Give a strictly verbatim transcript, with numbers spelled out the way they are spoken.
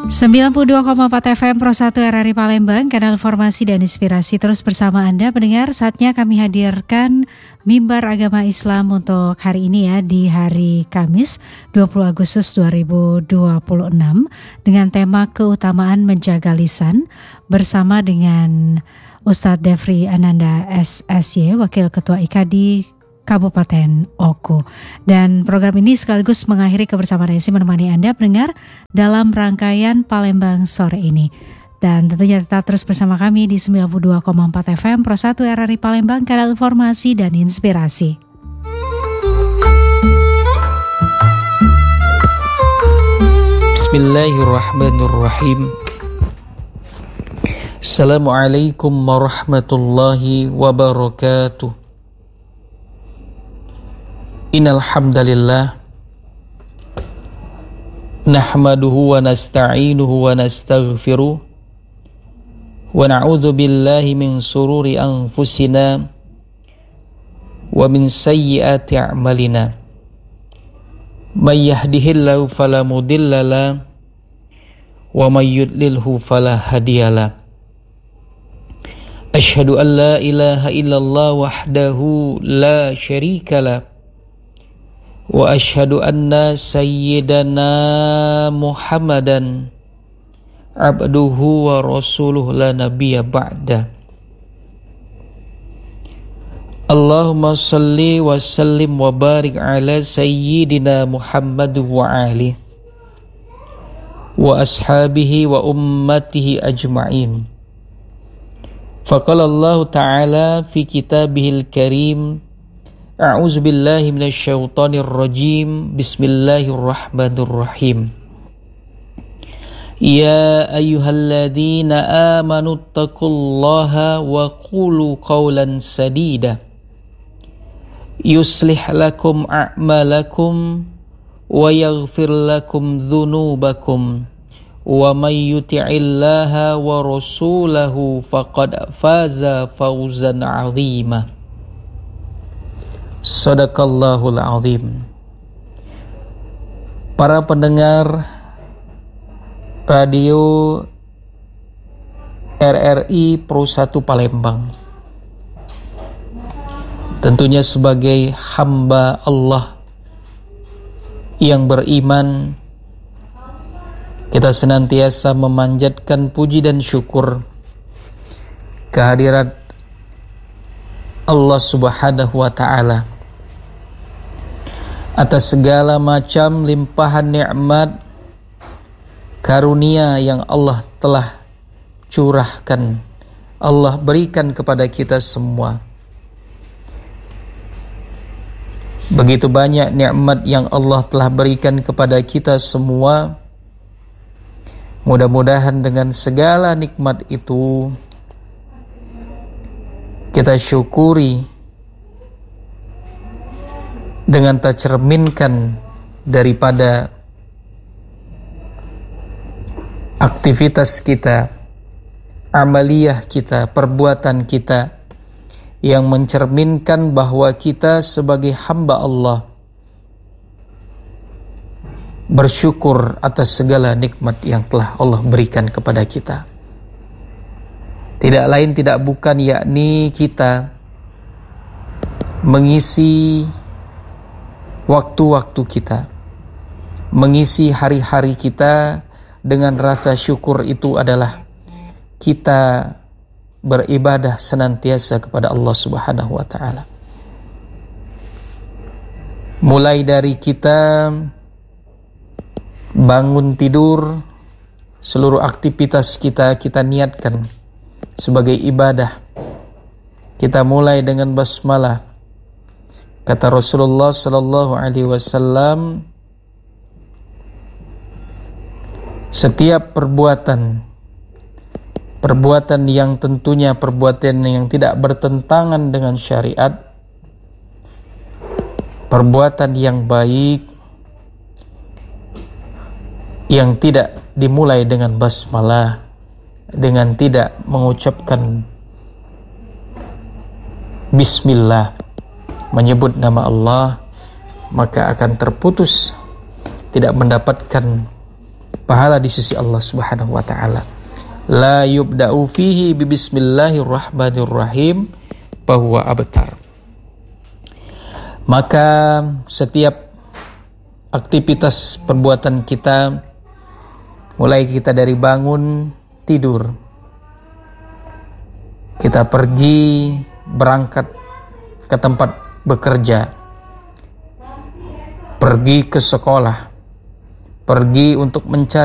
sembilan puluh dua koma empat F M Pro satu R R I Palembang, kanal informasi dan inspirasi terus bersama Anda pendengar. Saatnya kami hadirkan Mimbar Agama Islam untuk hari ini ya, di hari Kamis dua puluh Agustus dua ribu dua puluh enam dengan tema keutamaan menjaga lisan bersama dengan Ustadz Devri Ananda S S Y, Wakil Ketua I K A D I Kabupaten Oku. Dan program ini sekaligus mengakhiri kebersamaan Resi menemani Anda pendengar dalam rangkaian Palembang sore ini. Dan tentunya tetap terus bersama kami di sembilan puluh dua koma empat F M Pro satu R R I Palembang, kanal informasi dan inspirasi. Bismillahirrahmanirrahim. Assalamualaikum warahmatullahi wabarakatuh. Innal hamdalillah nahmaduhu wa nasta'inuhu wa nastaghfiruh wa na'udzu billahi min sururi anfusina wa min sayyiati a'malina. May yahdihillahu fala mudilla lahu wa may yudlilhu fala hadiyalah. Asyhadu an la ilaha illallah wahdahu la syarikalah wa asyhadu anna sayyidana Muhammadan abduhu wa rasuluh la nabiyya ba'da. Allahumma salli wa sallim wa barik ala sayyidina Muhammad wa alihi wa ashabihi wa ummatihi ajma'in. Faqala Allah ta'ala fi kitabihil karim, A'udzu billahi minasyaitonir rajim. Bismillahirrahmanirrahim. Ya ayyuhalladzina amanu taqullaha wa qulu qawlan sadida yuslih lakum a'malakum wa yaghfir lakum dhunubakum wa may yuti'illaha wa rasulahu faqad faza fawzan 'azima. Sadaqallahul azim. Para pendengar radio R R I Pro satu Palembang, tentunya sebagai hamba Allah yang beriman, kita senantiasa memanjatkan puji dan syukur kehadirat Allah Subhanahu wa ta'ala atas segala macam limpahan nikmat karunia yang Allah telah curahkan, Allah berikan kepada kita semua. Begitu banyak nikmat yang Allah telah berikan kepada kita semua. Mudah-mudahan dengan segala nikmat itu kita syukuri dengan tercerminkan daripada aktivitas kita, amaliyah kita, perbuatan kita yang mencerminkan bahwa kita sebagai hamba Allah bersyukur atas segala nikmat yang telah Allah berikan kepada kita. Tidak lain tidak bukan yakni kita mengisi waktu-waktu kita, mengisi hari-hari kita dengan rasa syukur. Itu adalah kita beribadah senantiasa kepada Allah Subhanahu wa ta'ala. Mulai dari kita bangun tidur, seluruh aktivitas kita kita niatkan sebagai ibadah. Kita mulai dengan basmalah. Kata Rasulullah sallallahu alaihi wasallam, setiap perbuatan perbuatan yang tentunya perbuatan yang tidak bertentangan dengan syariat, perbuatan yang baik yang tidak dimulai dengan basmalah, dengan tidak mengucapkan bismillah, menyebut nama Allah, maka akan terputus, tidak mendapatkan pahala di sisi Allah Subhanahu wa taala. La yubda'u fihi bi bismillahirrahmanirrahim bahwa abtar. Maka setiap aktivitas perbuatan kita, mulai kita dari bangun tidur, kita pergi berangkat ke tempat bekerja, pergi ke sekolah, pergi untuk mencari